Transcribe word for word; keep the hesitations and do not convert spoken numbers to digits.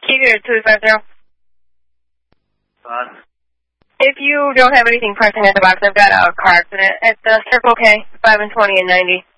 Keep it at two five zero. Uh, If you don't have anything pressing at the box, I've got a car accident at the Circle K, five and twenty and ninety.